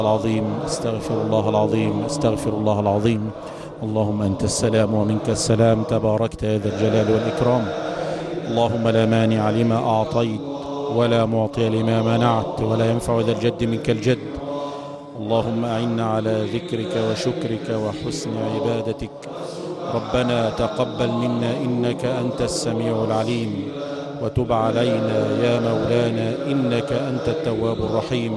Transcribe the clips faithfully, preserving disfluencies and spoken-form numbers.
العظيم استغفر الله العظيم استغفر الله العظيم. اللهم أنت السلام ومنك السلام، تباركت يا ذا الجلال والإكرام. اللهم لا مانع لما أعطيت ولا معطي لما منعت ولا ينفع ذا الجد منك الجد. اللهم أعنا على ذكرك وشكرك وحسن عبادتك. ربنا تقبل منا إنك أنت السميع العليم، وتب علينا يا مولانا إنك أنت التواب الرحيم.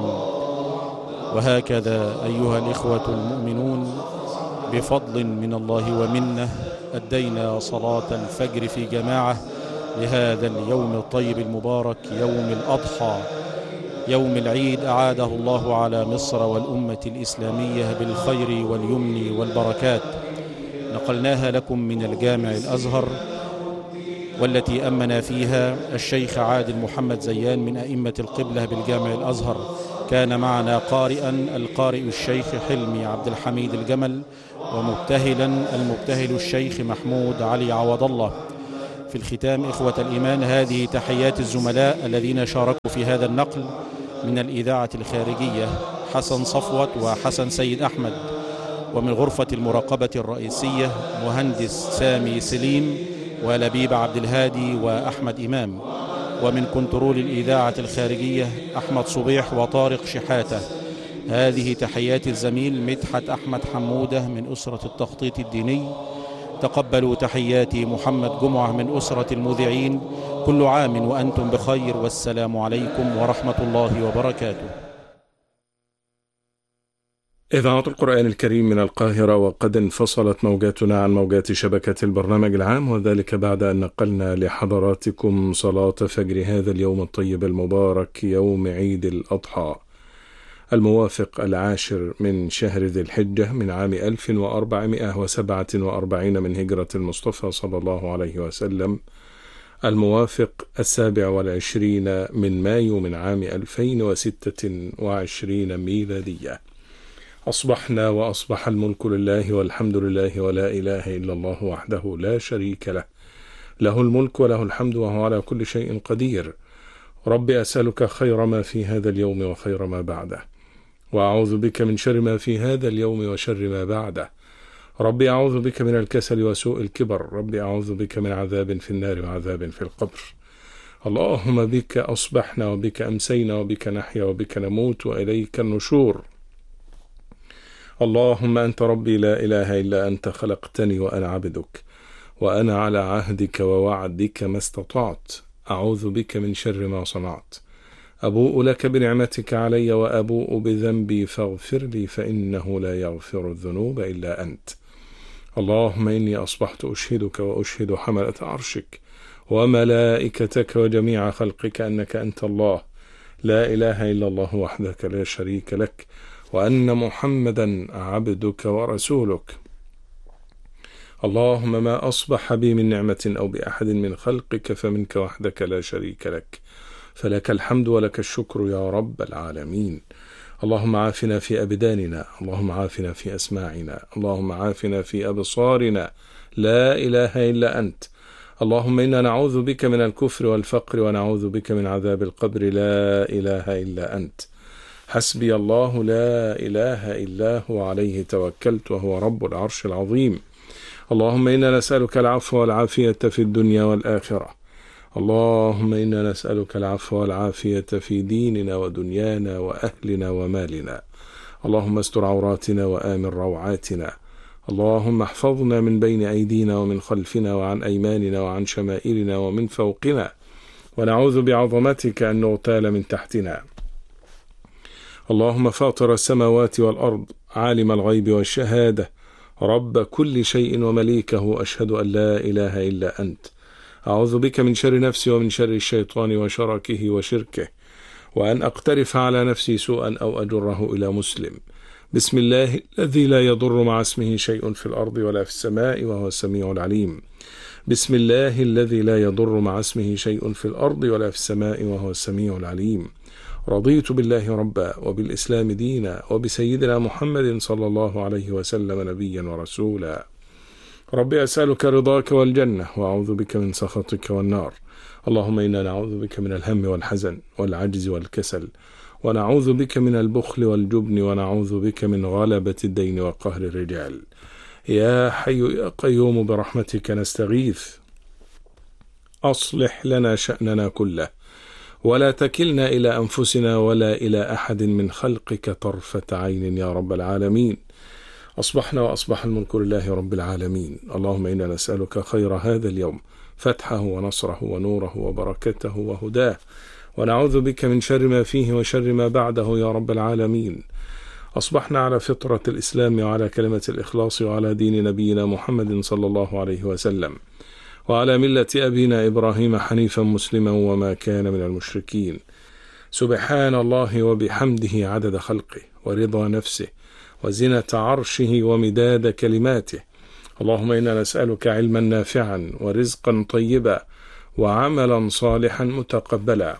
وهكذا أيها الإخوة المؤمنون، بفضل من الله ومنه أدينا صلاة الفجر في جماعة لهذا اليوم الطيب المبارك، يوم الأضحى، يوم العيد أعاده الله على مصر والأمة الإسلامية بالخير واليمن والبركات. نقلناها لكم من الجامع الأزهر، والتي أمنا فيها الشيخ عادل محمد زيان من أئمة القبلة بالجامع الأزهر. كان معنا قارئا القارئ الشيخ حلمي عبد الحميد الجمل، ومبتهلا المبتهل الشيخ محمود علي عوض الله. في الختام إخوة الإيمان، هذه تحيات الزملاء الذين شاركوا في هذا النقل من الإذاعة الخارجية: حسن صفوت وحسن سيد أحمد، ومن غرفة المراقبة الرئيسية مهندس سامي سليم ولبيب عبد الهادي وأحمد إمام، ومن كنترول الإذاعة الخارجية أحمد صبيح وطارق شحاتة. هذه تحيات الزميل مدحت أحمد حمودة من أسرة التخطيط الديني. تقبلوا تحياتي محمد جمعة من أسرة المذيعين. كل عام وأنتم بخير، والسلام عليكم ورحمة الله وبركاته. إذاعة القرآن الكريم من القاهرة، وقد انفصلت موجاتنا عن موجات شبكة البرنامج العام، وذلك بعد أن نقلنا لحضراتكم صلاة فجر هذا اليوم الطيب المبارك، يوم عيد الأضحى الموافق العاشر من شهر ذي الحجة من عام ألف وأربعمائة وسبعة وأربعين من هجرة المصطفى صلى الله عليه وسلم، الموافق السابع والعشرين من مايو من عام ألفين وستة وعشرين ميلادية. أصبحنا وأصبح الملك لله والحمد لله ولا إله إلا الله وحده لا شريك له، له الملك وله الحمد وهو على كل شيء قدير. رب أسألك خير ما في هذا اليوم وخير ما بعده، وأعوذ بك من شر ما في هذا اليوم وشر ما بعده. رب أعوذ بك من الكسل وسوء الكبر، رب أعوذ بك من عذاب في النار وعذاب في القبر. اللهم بك أصبحنا وبك أمسينا وبك نحيا وبك نموت وإليك النشور. اللهم أنت ربي لا إله إلا أنت، خلقتني وأنا عبدك، وأنا على عهدك ووعدك ما استطعت. أعوذ بك من شر ما صنعت. أبوء لك بنعمتك علي وأبوء بذنبي فاغفر لي، فإنه لا يغفر الذنوب إلا أنت. اللهم إني أصبحت أشهدك وأشهد حملة عرشك وملائكتك وجميع خلقك أنك أنت الله لا إله إلا الله وحدك لا شريك لك، وأن محمدا عبدك ورسولك. اللهم ما أصبح بي من نعمة أو بأحد من خلقك فمنك وحدك لا شريك لك، فلك الحمد ولك الشكر يا رب العالمين. اللهم عافنا في أبداننا، اللهم عافنا في أسماعنا، اللهم عافنا في أبصارنا، لا إله إلا أنت. اللهم إنا نعوذ بك من الكفر والفقر، ونعوذ بك من عذاب القبر، لا إله إلا أنت. حسبي الله لا إله إلا هو، عليه توكلت وهو رب العرش العظيم. اللهم إنا نسألك العفو والعافية في الدنيا والآخرة. اللهم إنا نسألك العفو والعافية في ديننا ودنيانا وأهلنا ومالنا. اللهم استر عوراتنا وآمن روعاتنا. اللهم احفظنا من بين أيدينا ومن خلفنا وعن أيماننا وعن شمائلنا ومن فوقنا، ونعوذ بعظمتك أن نغتال من تحتنا. اللهم فاطر السماوات والأرض، عالم الغيب والشهادة، رب كل شيء ومليكه، أشهد أن لا إله إلا أنت. أعوذ بك من شر نفسي ومن شر الشيطان وشركه وشركه، وأن أقترف على نفسي سوءا أو أجره إلى مسلم. بسم الله الذي لا يضر مع اسمه شيء في الأرض ولا في السماء وهو السميع العليم. بسم الله الذي لا يضر مع اسمه شيء في الأرض ولا في السماء وهو السميع العليم. رضيت بالله ربا وبالإسلام دينا وبسيدنا محمد صلى الله عليه وسلم نبيا ورسولا. رب أسألك رضاك والجنة، وأعوذ بك من سخطك والنار. اللهم إنا نعوذ بك من الهم والحزن والعجز والكسل ونعوذ بك من البخل والجبن، ونعوذ بك من غلبة الدين وقهر الرجال. يا حي يا قيوم برحمتك نستغيث، أصلح لنا شأننا كله، ولا تكلنا إلى أنفسنا ولا إلى أحد من خلقك طرفة عين يا رب العالمين. أصبحنا وأصبح الملك لله رب العالمين. اللهم إنا نسألك خير هذا اليوم، فتحه ونصره ونوره وبركته وهداه، ونعوذ بك من شر ما فيه وشر ما بعده يا رب العالمين. أصبحنا على فطرة الإسلام وعلى كلمة الإخلاص وعلى دين نبينا محمد صلى الله عليه وسلم، وعلى ملة أبينا إبراهيم حنيفا مسلما وما كان من المشركين. سبحان الله وبحمده عدد خلقه ورضا نفسه وزنة عرشه ومداد كلماته. اللهم إنا نسألك علما نافعا ورزقا طيبا وعملا صالحا متقبلا.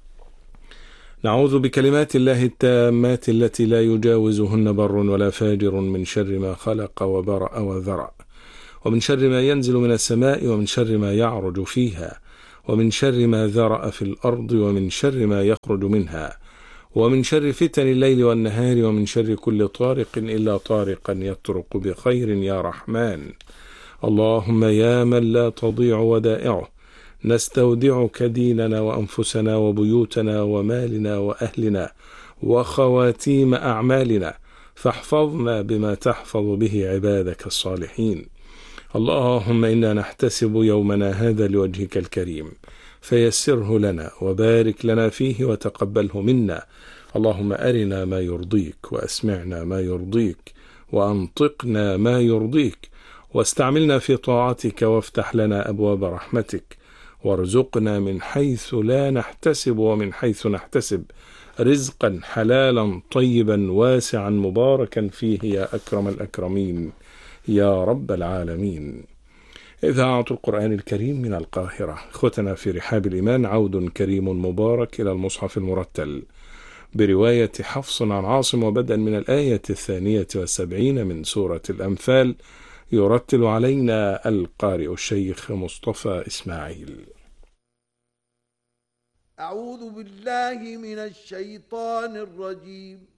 نعوذ بكلمات الله التامات التي لا يجاوزهن بر ولا فاجر من شر ما خلق وبرأ وذرأ، ومن شر ما ينزل من السماء، ومن شر ما يعرج فيها، ومن شر ما ذرأ في الأرض، ومن شر ما يخرج منها، ومن شر فتن الليل والنهار، ومن شر كل طارق إلا طارقا يطرق بخير يا رحمن. اللهم يا من لا تضيع ودائعه، نستودعك ديننا وأنفسنا وبيوتنا ومالنا وأهلنا وخواتيم أعمالنا، فاحفظنا بما تحفظ به عبادك الصالحين. اللهم إنا نحتسب يومنا هذا لوجهك الكريم، فيسره لنا وبارك لنا فيه وتقبله منا. اللهم أرنا ما يرضيك، وأسمعنا ما يرضيك، وأنطقنا ما يرضيك، واستعملنا في طاعتك، وافتح لنا أبواب رحمتك، وارزقنا من حيث لا نحتسب ومن حيث نحتسب، رزقا حلالا طيبا واسعا مباركا فيه يا أكرم الأكرمين يا رب العالمين. إذاعة القرآن الكريم من القاهرة. إخوتنا في رحاب الإيمان، عود كريم مبارك إلى المصحف المرتل برواية حفص عن عاصم، وبدءا من الآية الثانية والسبعين من سورة الأنفال، يرتل علينا القارئ الشيخ مصطفى إسماعيل. أعوذ بالله من الشيطان الرجيم.